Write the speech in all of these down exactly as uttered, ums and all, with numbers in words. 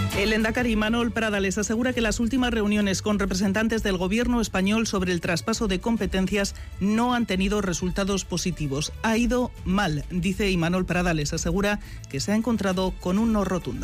El lehendakari Imanol Pradales asegura que las últimas reuniones con representantes del gobierno español sobre el traspaso de competencias no han tenido resultados positivos. Ha ido mal, dice Imanol Pradales. Asegura que se ha encontrado con un no rotundo.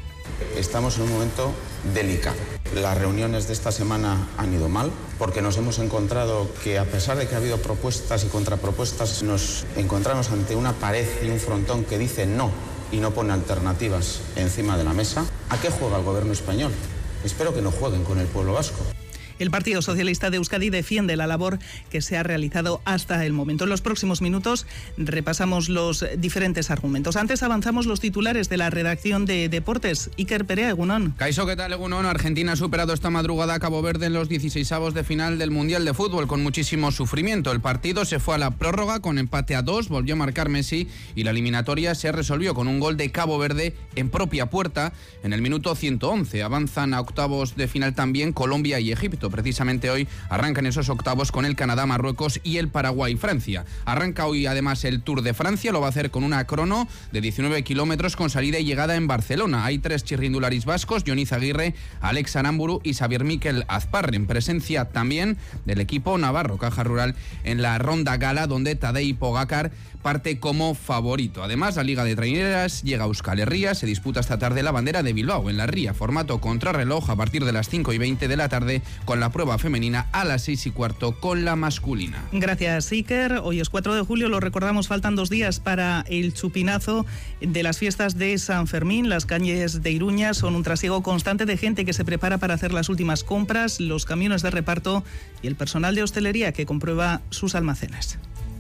Estamos en un momento delicado. Las reuniones de esta semana han ido mal porque nos hemos encontrado que, a pesar de que ha habido propuestas y contrapropuestas, nos encontramos ante una pared y un frontón que dice no y no pone alternativas encima de la mesa. ¿A qué juega el gobierno español? Espero que no jueguen con el pueblo vasco. El Partido Socialista de Euskadi defiende la labor que se ha realizado hasta el momento. En los próximos minutos repasamos los diferentes argumentos. Antes avanzamos los titulares de la redacción de Deportes. Iker Perea, Egunon. Kaixo, ¿qué tal, Egunon? Argentina ha superado esta madrugada a Cabo Verde en los dieciseisavos de final del Mundial de Fútbol con muchísimo sufrimiento. El partido se fue a la prórroga con empate a dos, volvió a marcar Messi y la eliminatoria se resolvió con un gol de Cabo Verde en propia puerta en el minuto ciento once. Avanzan a octavos de final también Colombia y Egipto. Precisamente hoy arrancan esos octavos con el Canadá, Marruecos y el Paraguay, Francia. Arranca hoy además el Tour de Francia, lo va a hacer con una crono de diecinueve kilómetros con salida y llegada en Barcelona. Hay tres chirrindularis vascos, Jonis Aguirre, Alex Aramburu y Xavier Miquel Azparre, en presencia también del equipo navarro Caja Rural en la ronda gala, donde Tadej Pogacar parte como favorito. Además, la Liga de Traineras llega a Euskal Herria, se disputa esta tarde la bandera de Bilbao en la Ría, formato contrarreloj a partir de las cinco y veinte de la tarde, con la prueba femenina a las seis y cuarto con la masculina. Gracias, Iker. Hoy es cuatro de julio, lo recordamos, faltan dos días para el chupinazo de las fiestas de San Fermín. Las calles de Iruña son un trasiego constante de gente que se prepara para hacer las últimas compras, los camiones de reparto y el personal de hostelería que comprueba sus almacenes.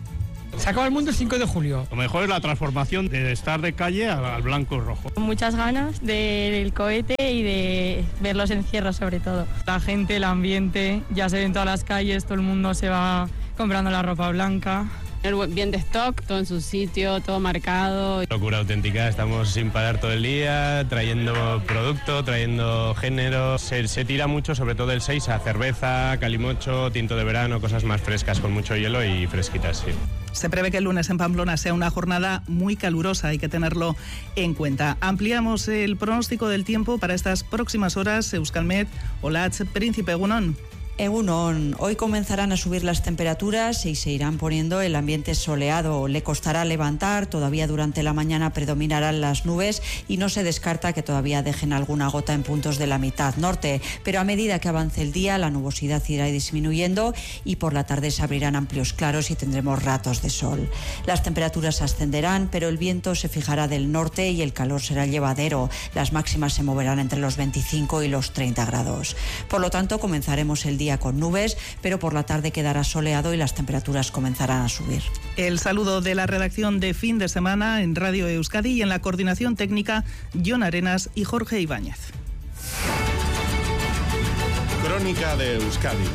Se acaba el mundo el cinco de julio. Lo mejor es la transformación de estar de calle al blanco y rojo. Muchas ganas del cohete y de ver los encierros sobre todo. La gente, el ambiente, ya se ve en todas las calles, todo el mundo se va comprando la ropa blanca. Bien de stock, todo en su sitio, todo marcado. Locura auténtica, estamos sin parar todo el día, trayendo producto, trayendo género. Se, se tira mucho, sobre todo el seis, a cerveza, calimocho, tinto de verano, cosas más frescas con mucho hielo y fresquitas, sí. Se prevé que el lunes en Pamplona sea una jornada muy calurosa, hay que tenerlo en cuenta. Ampliamos el pronóstico del tiempo para estas próximas horas. Euskalmet, Olatz, Príncipe, Egunon. Egunon, hoy comenzarán a subir las temperaturas y se irán poniendo el ambiente soleado. Le costará levantar, todavía durante la mañana predominarán las nubes y no se descarta que todavía dejen alguna gota en puntos de la mitad norte. Pero a medida que avance el día, la nubosidad irá disminuyendo y por la tarde se abrirán amplios claros y tendremos ratos de sol. Las temperaturas ascenderán, pero el viento se fijará del norte y el calor será llevadero. Las máximas se moverán entre los veinticinco y los treinta grados. Por lo tanto, comenzaremos el día día con nubes, pero por la tarde quedará soleado y las temperaturas comenzarán a subir. El saludo de la redacción de fin de semana en Radio Euskadi y en la coordinación técnica, Jon Arenas y Jorge Ibáñez. Crónica de Euskadi.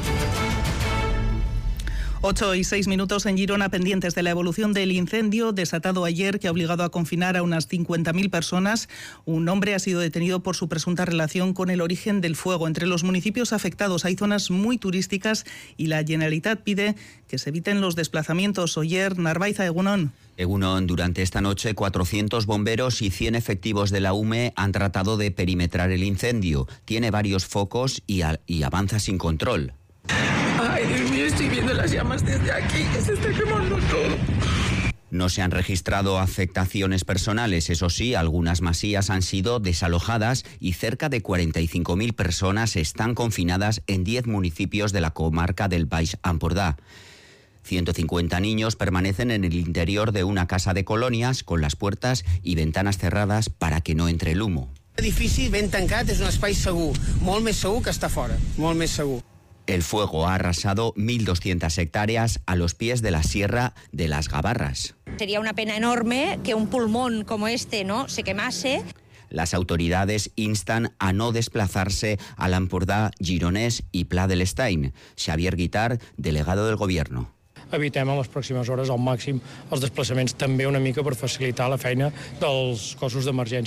Ocho y seis minutos en Girona, pendientes de la evolución del incendio desatado ayer que ha obligado a confinar a unas cincuenta mil personas. Un hombre ha sido detenido por su presunta relación con el origen del fuego. Entre los municipios afectados hay zonas muy turísticas y la Generalitat pide que se eviten los desplazamientos. Oyer, Narbaiza, Egunon. Egunon, durante esta noche cuatrocientos bomberos y cien efectivos de la U M E han tratado de perimetrar el incendio. Tiene varios focos y, a, y avanza sin control. Ay, Dios mío, estoy viendo las llamas desde aquí, que se está quemando todo. No se han registrado afectaciones personales, eso sí, algunas masías han sido desalojadas y cerca de cuarenta y cinco mil personas están confinadas en diez municipios de la comarca del Baix Ampurdá. ciento cincuenta niños permanecen en el interior de una casa de colonias con las puertas y ventanas cerradas para que no entre el humo. L'edifici ben tancat és un espai segur, molt més segur que està fora, molt més segur. El fuego ha arrasado mil doscientas hectáreas a los pies de la Sierra de las Gavarras. Sería una pena enorme que un pulmón como este, ¿no?, se quemase. Las autoridades instan a no desplazarse al Ampurdá, Gironès i Pla de l'Estany. Xavier Guitart, delegado del Gobierno. Evitem a les pròximes hores al màxim els desplaçaments, també una mica per facilitar la feina dels cossos d'emergència.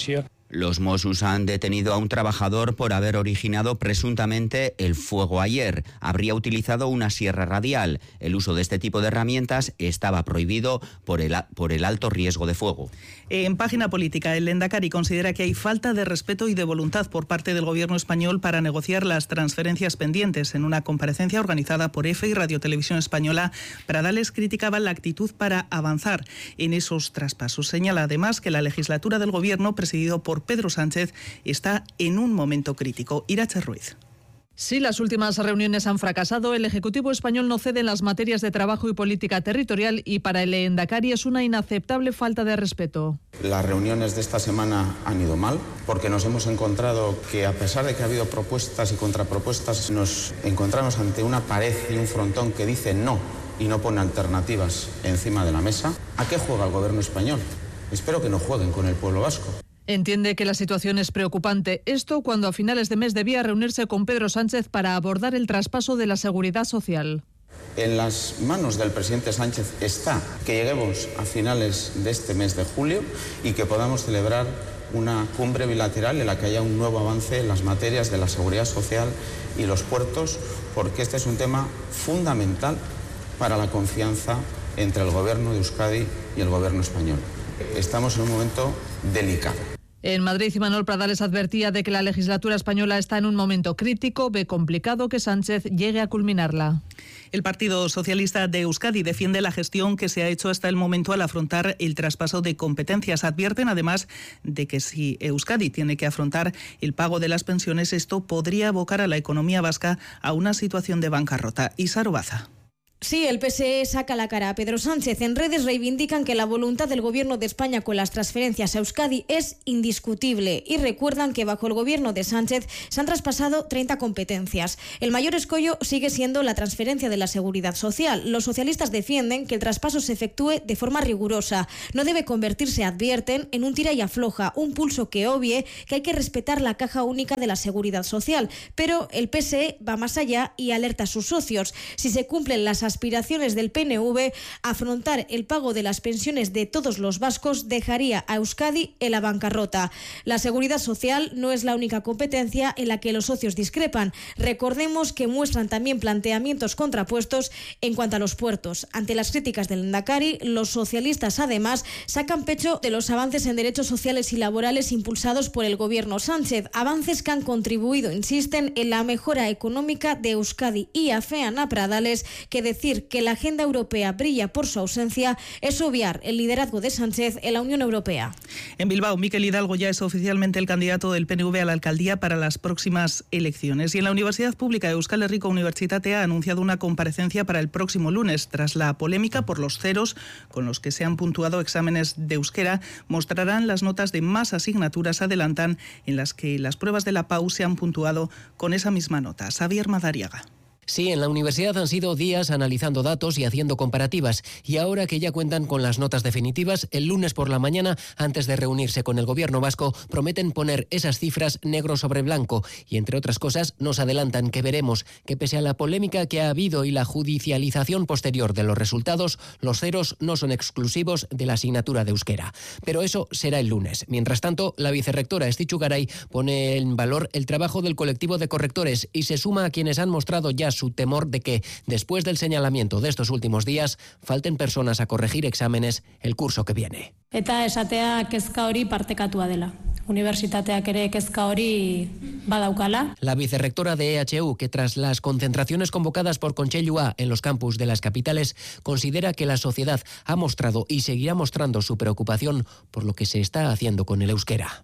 Los Mossos han detenido a un trabajador por haber originado presuntamente el fuego ayer. Habría utilizado una sierra radial. El uso de este tipo de herramientas estaba prohibido por el, por el alto riesgo de fuego. En página política, el Lehendakari considera que hay falta de respeto y de voluntad por parte del Gobierno español para negociar las transferencias pendientes. En una comparecencia organizada por EFE y Radio Televisión Española, Pradales criticaba la actitud para avanzar en esos traspasos. Señala además que la legislatura del Gobierno, presidido por Pedro Sánchez, está en un momento crítico. Irache Ruiz. Si las últimas reuniones han fracasado, el Ejecutivo español no cede en las materias de trabajo y política territorial y para el Lehendakari es una inaceptable falta de respeto. Las reuniones de esta semana han ido mal porque nos hemos encontrado que, a pesar de que ha habido propuestas y contrapropuestas, nos encontramos ante una pared y un frontón que dice no y no pone alternativas encima de la mesa. ¿A qué juega el Gobierno español? Espero que no jueguen con el pueblo vasco. Entiende que la situación es preocupante. Esto cuando a finales de mes debía reunirse con Pedro Sánchez para abordar el traspaso de la Seguridad Social. En las manos del presidente Sánchez está que lleguemos a finales de este mes de julio y que podamos celebrar una cumbre bilateral en la que haya un nuevo avance en las materias de la seguridad social y los puertos, porque este es un tema fundamental para la confianza entre el Gobierno de Euskadi y el Gobierno español. Estamos en un momento delicado. En Madrid, Imanol Pradales advertía de que la legislatura española está en un momento crítico, ve complicado que Sánchez llegue a culminarla. El Partido Socialista de Euskadi defiende la gestión que se ha hecho hasta el momento al afrontar el traspaso de competencias. Advierten además de que si Euskadi tiene que afrontar el pago de las pensiones, esto podría abocar a la economía vasca a una situación de bancarrota. Isar Obaza. Sí, el P S E saca la cara a Pedro Sánchez. En redes reivindican que la voluntad del Gobierno de España con las transferencias a Euskadi es indiscutible y recuerdan que bajo el Gobierno de Sánchez se han traspasado treinta competencias. El mayor escollo sigue siendo la transferencia de la Seguridad Social. Los socialistas defienden que el traspaso se efectúe de forma rigurosa. No debe convertirse, advierten, en un tira y afloja, un pulso que obvie que hay que respetar la caja única de la Seguridad Social. Pero el P S E va más allá y alerta a sus socios. Si se cumplen las aspiraciones del P N V, afrontar el pago de las pensiones de todos los vascos dejaría a Euskadi en la bancarrota. La seguridad social no es la única competencia en la que los socios discrepan. Recordemos que muestran también planteamientos contrapuestos en cuanto a los puertos. Ante las críticas del Lehendakari, los socialistas además sacan pecho de los avances en derechos sociales y laborales impulsados por el Gobierno Sánchez. Avances que han contribuido, insisten, en la mejora económica de Euskadi y afean a Pradales que deciden Decir que la agenda europea brilla por su ausencia es obviar el liderazgo de Sánchez en la Unión Europea. En Bilbao, Mikel Hidalgo ya es oficialmente el candidato del P N V a la alcaldía para las próximas elecciones. Y en la Universidad Pública de Euskal Herriko Unibertsitate ha anunciado una comparecencia para el próximo lunes. Tras la polémica por los ceros con los que se han puntuado exámenes de euskera, mostrarán las notas de más asignaturas, adelantan, en las que las pruebas de la P A U se han puntuado con esa misma nota. Xavier Madariaga. Sí, en la universidad han sido días analizando datos y haciendo comparativas. Y ahora que ya cuentan con las notas definitivas, el lunes por la mañana, antes de reunirse con el Gobierno vasco, prometen poner esas cifras negro sobre blanco. Y entre otras cosas, nos adelantan que veremos que pese a la polémica que ha habido y la judicialización posterior de los resultados, los ceros no son exclusivos de la asignatura de euskera. Pero eso será el lunes. Mientras tanto, la vicerrectora Estitxu Garay pone en valor el trabajo del colectivo de correctores y se suma a quienes han mostrado ya su temor de que, después del señalamiento de estos últimos días, falten personas a corregir exámenes el curso que viene. Eta esatea kezka hori partekatua dela. Unibertsitateak ere kezka hori badaukala. La vicerrectora de E H U, que tras las concentraciones convocadas por Kontseilua en los campus de las capitales, considera que la sociedad ha mostrado y seguirá mostrando su preocupación por lo que se está haciendo con el euskera.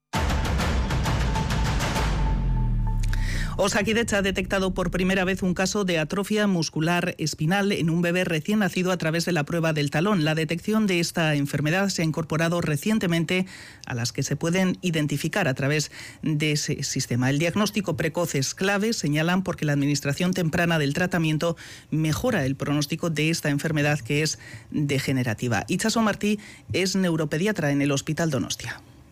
Osakidetza ha detectado por primera vez un caso de atrofia muscular espinal en un bebé recién nacido a través de la prueba del talón. La detección de esta enfermedad se ha incorporado recientemente a las que se pueden identificar a través de ese sistema. El diagnóstico precoz es clave, señalan, porque la administración temprana del tratamiento mejora el pronóstico de esta enfermedad que es degenerativa. Itxaso Martí es neuropediatra en el Hospital Donostia.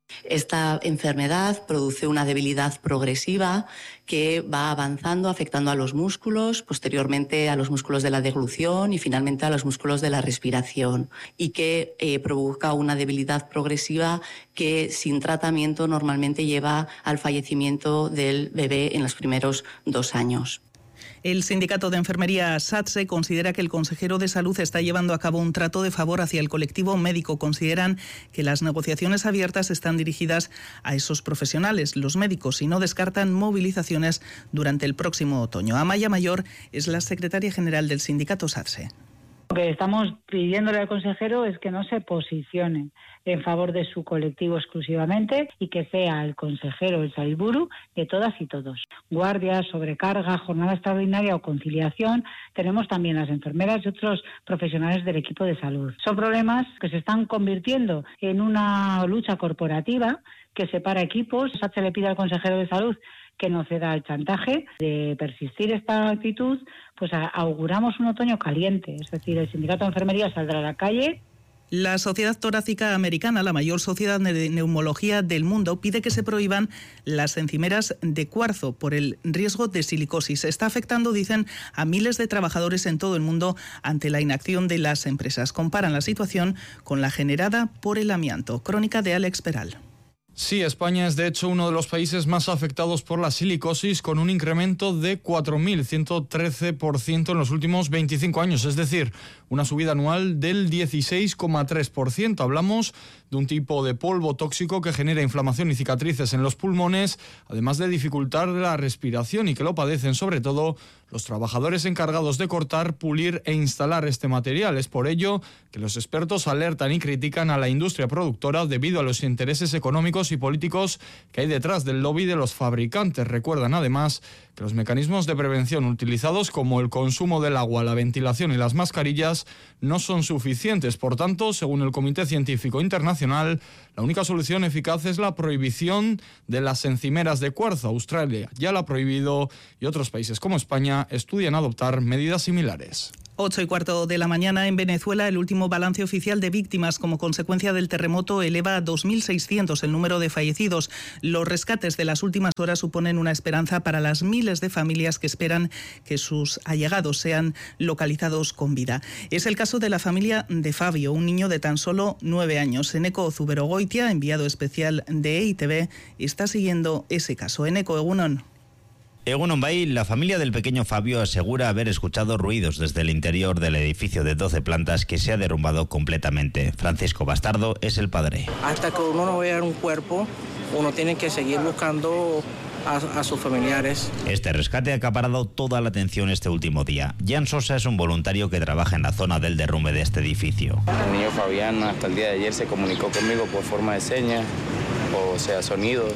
Esta enfermedad produce una debilidad progresiva que va avanzando, afectando a los músculos, posteriormente a los músculos de la deglución y finalmente a los músculos de la respiración, y que eh, provoca una debilidad progresiva que sin tratamiento normalmente lleva al fallecimiento del bebé en los primeros dos años. El sindicato de enfermería SATSE considera que el consejero de Salud está llevando a cabo un trato de favor hacia el colectivo médico. Consideran que las negociaciones abiertas están dirigidas a esos profesionales, los médicos, y no descartan movilizaciones durante el próximo otoño. Amaya Mayor es la secretaria general del sindicato SATSE. Lo que estamos pidiéndole al consejero es que no se posicione en favor de su colectivo exclusivamente y que sea el consejero, el Sailburu, de todas y todos. Guardias, sobrecarga, jornada extraordinaria o conciliación, tenemos también las enfermeras y otros profesionales del equipo de salud. Son problemas que se están convirtiendo en una lucha corporativa que separa equipos. Se le pide al consejero de salud que no ceda al chantaje. De persistir esta actitud, pues auguramos un otoño caliente, es decir, el sindicato de enfermería saldrá a la calle. La Sociedad Torácica Americana, la mayor sociedad de neumología del mundo, pide que se prohíban las encimeras de cuarzo por el riesgo de silicosis. Está afectando, dicen, a miles de trabajadores en todo el mundo ante la inacción de las empresas. Comparan la situación con la generada por el amianto. Crónica de Alex Peral. Sí, España es de hecho uno de los países más afectados por la silicosis, con un incremento de cuatro mil ciento trece por ciento en los últimos veinticinco años, es decir, una subida anual del dieciséis coma tres por ciento. Hablamos de un tipo de polvo tóxico que genera inflamación y cicatrices en los pulmones, además de dificultar la respiración, y que lo padecen sobre todo los trabajadores encargados de cortar, pulir e instalar este material. Es por ello que los expertos alertan y critican a la industria productora debido a los intereses económicos y políticos que hay detrás del lobby de los fabricantes. Recuerdan además que los mecanismos de prevención utilizados, como el consumo del agua, la ventilación y las mascarillas, no son suficientes. Por tanto, según el Comité Científico Internacional, la única solución eficaz es la prohibición de las encimeras de cuarzo. Australia ya la ha prohibido y otros países como España estudian adoptar medidas similares. Ocho y cuarto de la mañana en Venezuela, el último balance oficial de víctimas como consecuencia del terremoto eleva a dos mil seiscientos el número de fallecidos. Los rescates de las últimas horas suponen una esperanza para las miles de familias que esperan que sus allegados sean localizados con vida. Es el caso de la familia de Fabio, un niño de tan solo nueve años. Eneco Zuberogoitia, enviado especial de E I T V, está siguiendo ese caso. Eneco, egunon. Egunon Bay, la familia del pequeño Fabio asegura haber escuchado ruidos desde el interior del edificio de doce plantas que se ha derrumbado completamente. Francisco Bastardo es el padre. Hasta que uno no vea un cuerpo, uno tiene que seguir buscando a, a sus familiares. Este rescate ha acaparado toda la atención este último día. Jan Sosa es un voluntario que trabaja en la zona del derrumbe de este edificio. El niño Fabián hasta el día de ayer se comunicó conmigo por forma de señas, o sea, sonidos.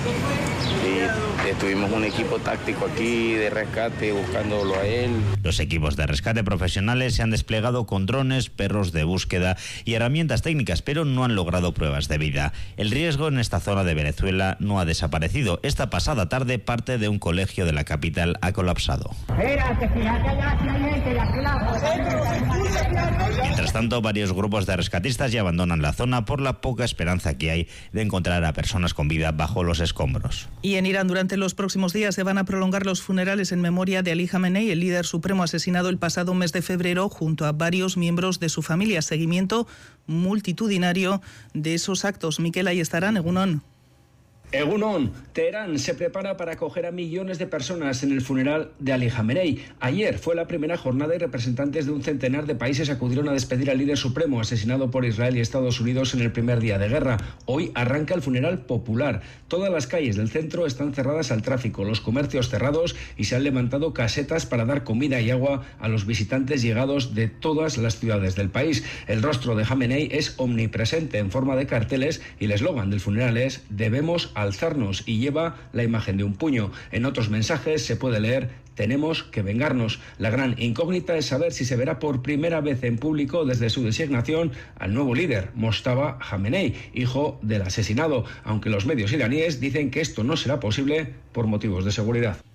Y tuvimos un equipo táctico aquí de rescate buscándolo a él. Los equipos de rescate profesionales se han desplegado con drones, perros de búsqueda y herramientas técnicas, pero no han logrado pruebas de vida. El riesgo en esta zona de Venezuela no ha desaparecido. Esta pasada tarde parte de un colegio de la capital ha colapsado. Mientras tanto, varios grupos de rescatistas ya abandonan la zona por la poca esperanza que hay de encontrar a personas con vida bajo los escombros. Y en Irán, durante los próximos días se van a prolongar los funerales en memoria de Ali Khamenei, el líder supremo asesinado el pasado mes de febrero junto a varios miembros de su familia. Seguimiento multitudinario de esos actos. Miquel, ahí estarán, egunon. Egunon, Teherán se prepara para acoger a millones de personas en el funeral de Ali Khamenei. Ayer fue la primera jornada y representantes de un centenar de países acudieron a despedir al líder supremo asesinado por Israel y Estados Unidos en el primer día de guerra. Hoy arranca el funeral popular. Todas las calles del centro están cerradas al tráfico, los comercios cerrados y se han levantado casetas para dar comida y agua a los visitantes llegados de todas las ciudades del país. El rostro de Khamenei es omnipresente en forma de carteles y el eslogan del funeral es "Debemos alzarnos", y lleva la imagen de un puño. En otros mensajes se puede leer "Tenemos que vengarnos". La gran incógnita es saber si se verá por primera vez en público desde su designación al nuevo líder, Mojtaba Khamenei, hijo del asesinado, aunque los medios iraníes dicen que esto no será posible por motivos de seguridad.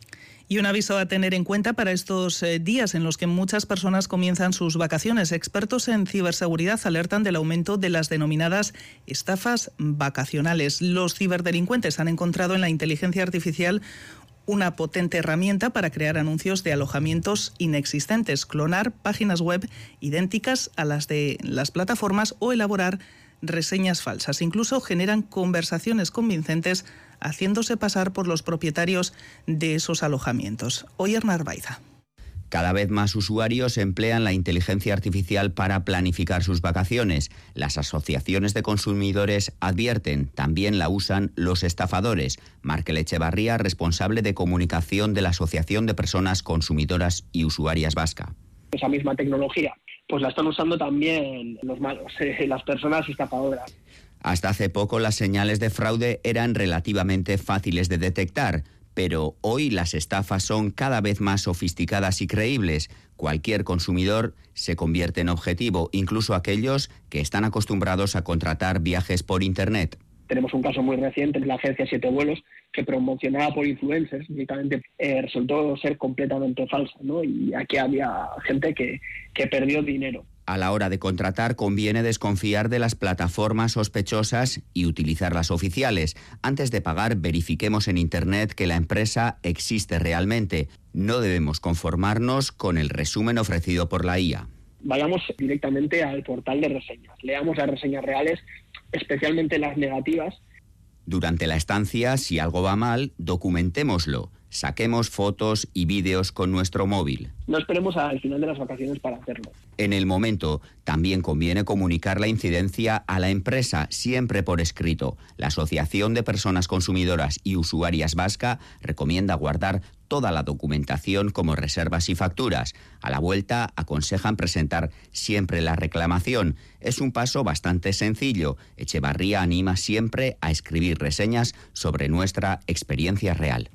Y un aviso a tener en cuenta para estos eh, días en los que muchas personas comienzan sus vacaciones. Expertos en ciberseguridad alertan del aumento de las denominadas estafas vacacionales. Los ciberdelincuentes han encontrado en la inteligencia artificial una potente herramienta para crear anuncios de alojamientos inexistentes, clonar páginas web idénticas a las de las plataformas o elaborar reseñas falsas. Incluso generan conversaciones convincentes haciéndose pasar por los propietarios de esos alojamientos. Oyer Narvaiza. Cada vez más usuarios emplean la inteligencia artificial para planificar sus vacaciones. Las asociaciones de consumidores advierten, también la usan los estafadores. Markel Echevarría, responsable de comunicación de la Asociación de Personas Consumidoras y Usuarias Vasca. Esa misma tecnología, pues la están usando también los malos, eh, las personas estafadoras. Hasta hace poco las señales de fraude eran relativamente fáciles de detectar, pero hoy las estafas son cada vez más sofisticadas y creíbles. Cualquier consumidor se convierte en objetivo, incluso aquellos que están acostumbrados a contratar viajes por Internet. Tenemos un caso muy reciente en la agencia Siete Vuelos que promocionaba por influencers, únicamente eh, resultó ser completamente falsa, ¿no? Y aquí había gente que, que perdió dinero. A la hora de contratar conviene desconfiar de las plataformas sospechosas y utilizar las oficiales. Antes de pagar, verifiquemos en Internet que la empresa existe realmente. No debemos conformarnos con el resumen ofrecido por la I A. Vayamos directamente al portal de reseñas. Leamos las reseñas reales, especialmente las negativas. Durante la estancia, si algo va mal, documentémoslo. Saquemos fotos y vídeos con nuestro móvil. No esperemos al final de las vacaciones para hacerlo. En el momento, también conviene comunicar la incidencia a la empresa, siempre por escrito. La Asociación de Personas Consumidoras y Usuarias Vasca recomienda guardar toda la documentación como reservas y facturas. A la vuelta, aconsejan presentar siempre la reclamación. Es un paso bastante sencillo. Echevarría anima siempre a escribir reseñas sobre nuestra experiencia real.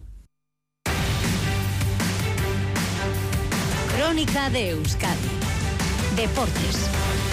Crónica de Euskadi. Deportes.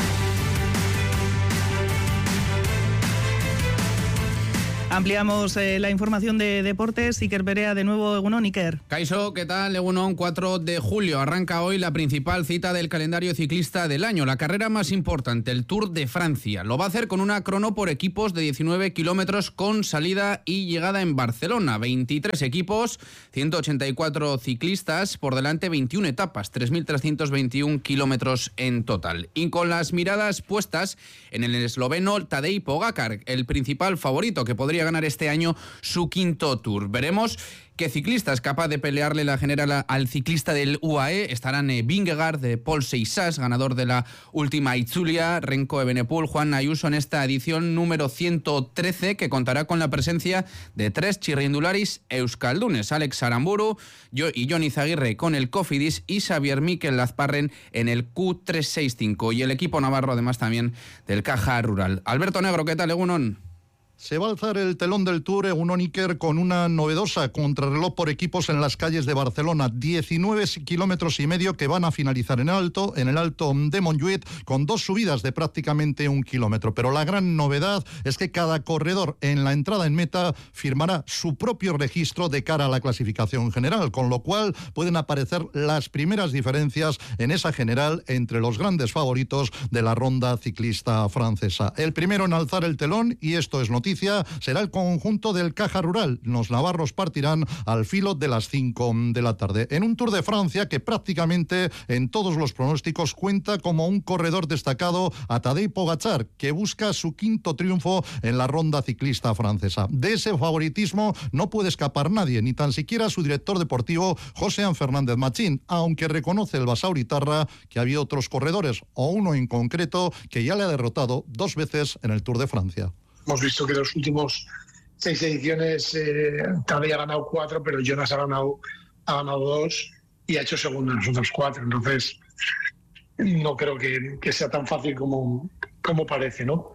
Ampliamos eh, la información de deportes. Iker Berea, de nuevo, Egunon, Iker. Kaixo, ¿qué tal? Egunon, cuatro de julio. Arranca hoy la principal cita del calendario ciclista del año, la carrera más importante, el Tour de Francia. Lo va a hacer con una crono por equipos de diecinueve kilómetros con salida y llegada en Barcelona. veintitrés equipos, ciento ochenta y cuatro ciclistas, por delante veintiuna etapas, tres mil trescientos veintiún kilómetros en total. Y con las miradas puestas en el esloveno Tadej Pogačar, el principal favorito que podría ganar este año su quinto Tour. Veremos qué ciclista es capaz de pelearle la general al ciclista del U A E. Estarán eh, Vingegaard, de Paul Seixas, ganador de la última Itzulia, Renko Evenepoel, Juan Ayuso en esta edición número ciento trece, que contará con la presencia de tres chirrindularis euskaldunes, Alex Aramburu yo, y Jon Izaguirre con el Cofidis y Xavier Mikel Lazparren en el Q trescientos sesenta y cinco. Y el equipo navarro además también del Caja Rural. Alberto Negro, ¿qué tal, Egunon? Se va a alzar el telón del Tour, Egunon Iker, con una novedosa contrarreloj por equipos en las calles de Barcelona. diecinueve kilómetros y medio que van a finalizar en alto, en el Alto de Montjuïc, con dos subidas de prácticamente un kilómetro. Pero la gran novedad es que cada corredor en la entrada en meta firmará su propio registro de cara a la clasificación general, con lo cual pueden aparecer las primeras diferencias en esa general entre los grandes favoritos de la ronda ciclista francesa. El primero en alzar el telón, y esto es noticia, será el conjunto del Caja Rural. Los navarros partirán al filo de las cinco de la tarde. En un Tour de Francia que prácticamente en todos los pronósticos cuenta como un corredor destacado a Tadej Pogačar, que busca su quinto triunfo en la ronda ciclista francesa. De ese favoritismo no puede escapar nadie, ni tan siquiera su director deportivo, Josean Fernández Machín, aunque reconoce el basauritarra que había otros corredores, o uno en concreto, que ya le ha derrotado dos veces en el Tour de Francia. Hemos visto que en los últimos seis ediciones eh, Tadej ha ganado cuatro, pero Jonas ha ganado, ha ganado dos y ha hecho segundo en los otros cuatro. Entonces, no creo que, que sea tan fácil como, como parece, ¿no?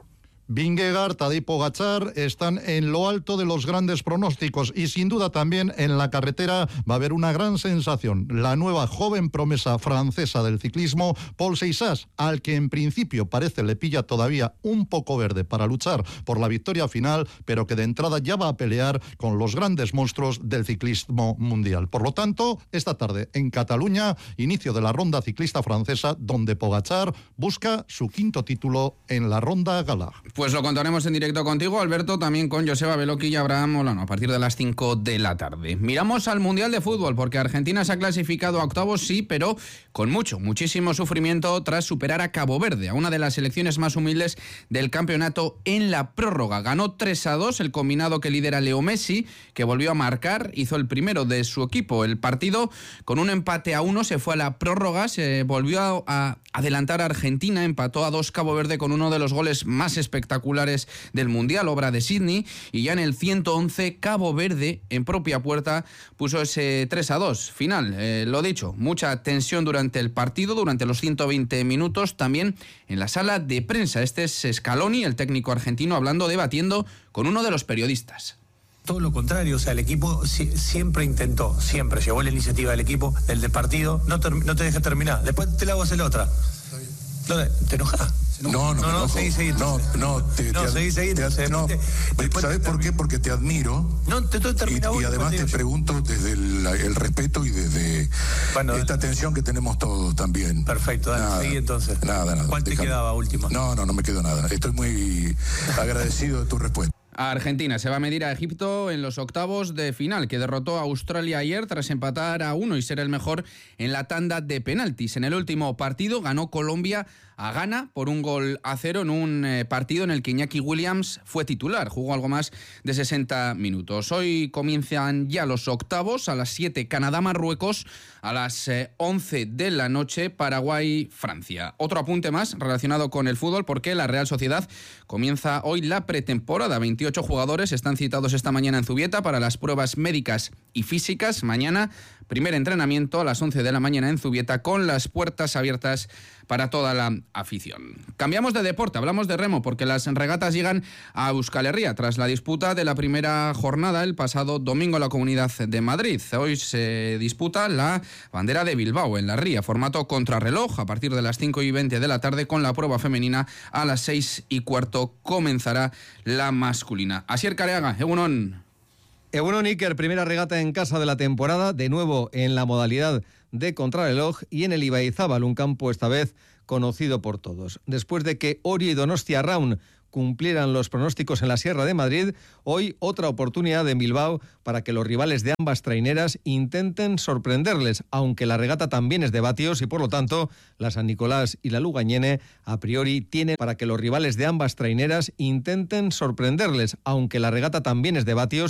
Vingegaard, Tadej Pogačar están en lo alto de los grandes pronósticos y sin duda también en la carretera va a haber una gran sensación. La nueva joven promesa francesa del ciclismo, Paul Seixas, al que en principio parece le pilla todavía un poco verde para luchar por la victoria final, pero que de entrada ya va a pelear con los grandes monstruos del ciclismo mundial. Por lo tanto, esta tarde en Cataluña, inicio de la ronda ciclista francesa, donde Pogačar busca su quinto título en la ronda Gala. Pues lo contaremos en directo contigo, Alberto, también con Joseba Beloki y Abraham Molano a partir de las cinco de la tarde. Miramos al Mundial de Fútbol, porque Argentina se ha clasificado a octavos, sí, pero con mucho, muchísimo sufrimiento tras superar a Cabo Verde, a una de las selecciones más humildes del campeonato en la prórroga. Ganó tres a dos el combinado que lidera Leo Messi, que volvió a marcar, hizo el primero de su equipo. El partido, con un empate a uno, se fue a la prórroga, se volvió a adelantar a Argentina, empató a dos Cabo Verde con uno de los goles más espectaculares del Mundial, obra de Sidney, y ya en el ciento once Cabo Verde, en propia puerta, puso ese tres a dos final. Eh, lo dicho, mucha tensión durante el partido, durante los ciento veinte minutos, también en la sala de prensa. Este es Scaloni, el técnico argentino, hablando, debatiendo con uno de los periodistas. Todo lo contrario, o sea, el equipo si, siempre intentó, siempre llevó la iniciativa del equipo, del de partido, no, ter, no te dejes terminar, después te la hago hacer la otra. No, ¿te enojas? No, no, no, no, seguí, seguí. No, no, te, no, te, seguí, seguí. Te, te, no. ¿Sabes por qué? Porque te admiro. No, te estoy terminando. Y, y además te pregunto desde el, el respeto y desde bueno, esta atención que tenemos todos también. Perfecto, dale, nada, seguí entonces. Nada, nada. ¿Cuál te Déjame. quedaba última? No, no, no me quedó nada. Estoy muy agradecido de tu respuesta. Argentina se va a medir a Egipto en los octavos de final, que derrotó a Australia ayer tras empatar a uno y ser el mejor en la tanda de penaltis. En el último partido ganó Colombia a Ghana por un gol a cero en un eh, partido en el que Iñaki Williams fue titular, jugó algo más de sesenta minutos. Hoy comienzan ya los octavos, a las siete Canadá-Marruecos, a las eh, once de la noche Paraguay-Francia. Otro apunte más relacionado con el fútbol, porque la Real Sociedad comienza hoy la pretemporada. veintiocho jugadores están citados esta mañana en Zubieta para las pruebas médicas y físicas. Mañana, primer entrenamiento a las once de la mañana en Zubieta, con las puertas abiertas para toda la afición. Cambiamos de deporte, hablamos de remo, porque las regatas llegan a Euskal Herria tras la disputa de la primera jornada el pasado domingo en la Comunidad de Madrid. Hoy se disputa la bandera de Bilbao en la ría, formato contrarreloj, a partir de las cinco y veinte de la tarde, con la prueba femenina a las seis y cuarto comenzará la masculina. Asier Careaga, Egunon. Egunon Iker, primera regata en casa de la temporada, de nuevo en la modalidad de contrarreloj y en el Ibaizábal, un campo esta vez conocido por todos. Después de que Orio y Donostia Round cumplieran los pronósticos en la Sierra de Madrid, hoy otra oportunidad en Bilbao para que los rivales de ambas traineras intenten sorprenderles, aunque la regata también es de vatios y por lo tanto la San Nicolás y la Lugañene a priori tienen para que los rivales de ambas traineras intenten sorprenderles, aunque la regata también es de vatios